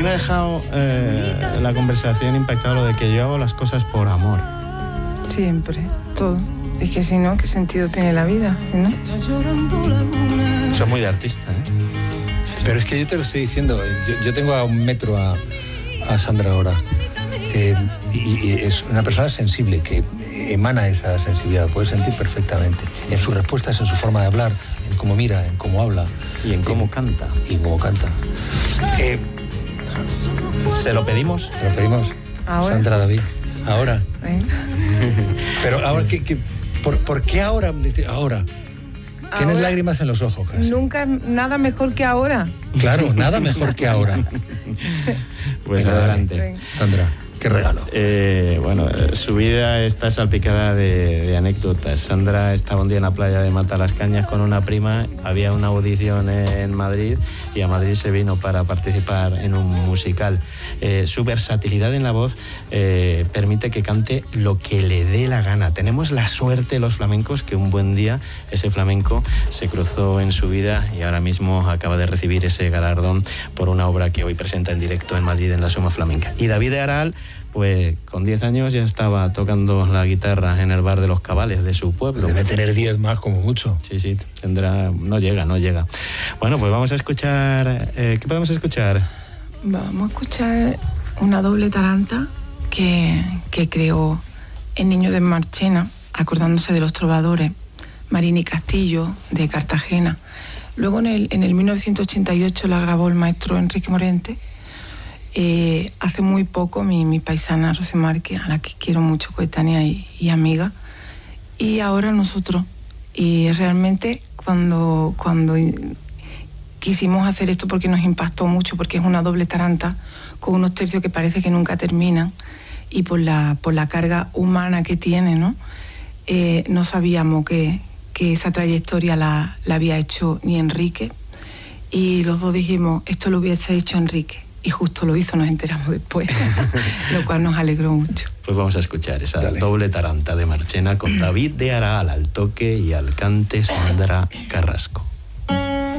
mí me ha dejado la conversación impactado lo de que yo hago las cosas por amor. Siempre, todo. Es que si no, ¿qué sentido tiene la vida? ¿No? Eso es muy de artista, ¿eh? Pero es que yo te lo estoy diciendo, yo tengo a 1 metro a Sandra ahora, y es una persona sensible que emana esa sensibilidad, lo puede sentir perfectamente, en sus respuestas, en su forma de hablar, en cómo mira, en cómo habla. Y en cómo canta. Y en cómo canta. ¿Se lo pedimos? Se lo pedimos. ¿Ahora? Sandra David, ahora. Venga. Pero ahora, ¿por qué ahora? Ahora. Tienes Ahora, lágrimas en los ojos, casi. Nunca nada mejor que ahora. Claro, nada mejor que ahora. Pues venga, adelante. Venga. Sandra, qué regalo. Bueno, su vida está salpicada de anécdotas. Sandra estaba un día en la playa de Matalascañas con una prima, había una audición en Madrid y a Madrid se vino para participar en un musical. Su versatilidad en la voz permite que cante lo que le dé la gana. Tenemos la suerte los flamencos que un buen día ese flamenco se cruzó en su vida y ahora mismo acaba de recibir ese galardón por una obra que hoy presenta en directo en Madrid en la Soma Flamenca. Y David de Aral, pues con 10 años ya estaba tocando la guitarra en el bar de los Cabales de su pueblo. Debe tener 10 más como mucho. Sí, tendrá... No llega. Bueno, pues vamos a escuchar... ¿qué podemos escuchar? Vamos a escuchar una doble taranta que creó el niño de Marchena, acordándose de los trovadores, Marini Castillo, de Cartagena. Luego en el 1988 la grabó el maestro Enrique Morente. Hace muy poco mi paisana Rocío Márquez, a la que quiero mucho, coetánea y amiga, y ahora nosotros. Y realmente cuando quisimos hacer esto, porque nos impactó mucho, porque es una doble taranta con unos tercios que parece que nunca terminan, y por la carga humana que tiene, ¿no? No sabíamos que esa trayectoria la había hecho ni Enrique, y los dos dijimos, esto lo hubiese hecho Enrique. Y justo lo hizo, nos enteramos después, lo cual nos alegró mucho. Pues vamos a escuchar esa doble taranta de Marchena con David de Aral al toque y al cante Sandra Carrasco.